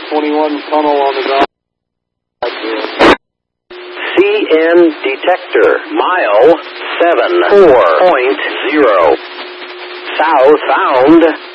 21 tunnel on the ground. CN detector, mile 74.0. Southbound